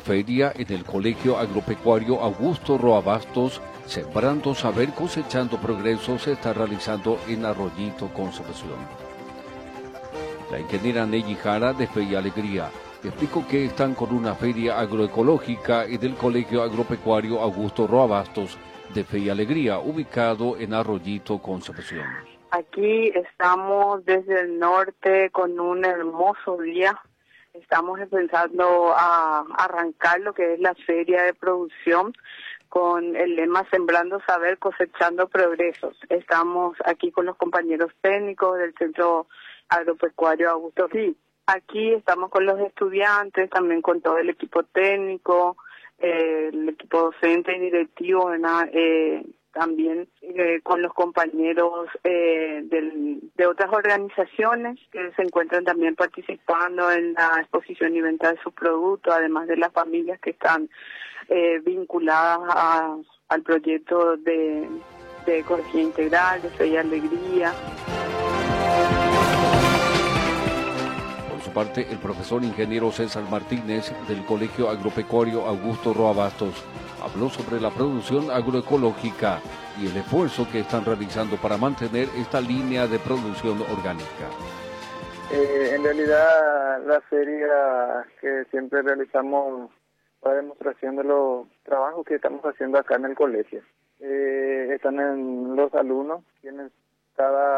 feria en el Colegio Agropecuario Augusto Roa Bastos. Sembrando Saber, Cosechando Progreso se está realizando en Arroyito, Concepción. La ingeniera Nelly Jara, de Fe y Alegría, explicó que están con una feria agroecológica en el Colegio Agropecuario Augusto Roa Bastos de Fe y Alegría, ubicado en Arroyito, Concepción. Aquí estamos desde el norte con un hermoso día. Estamos empezando a arrancar lo que es la feria de producción con el lema Sembrando Saber, Cosechando Progresos. Estamos aquí con los compañeros técnicos del Centro Agropecuario Augusto. Sí, aquí estamos con los estudiantes, también con todo el equipo técnico, el equipo docente y directivo, ¿verdad? También con los compañeros de otras organizaciones que se encuentran también participando en la exposición y venta de sus productos, además de las familias que están vinculadas al proyecto de ecología integral, de Fe y Alegría. Por su parte, el profesor ingeniero César Martínez del Colegio Agropecuario Augusto Roa Bastos habló sobre la producción agroecológica y el esfuerzo que están realizando para mantener esta línea de producción orgánica. En realidad, la feria que siempre realizamos la demostración de los trabajos que estamos haciendo acá en el colegio. Están en los alumnos, quienes cada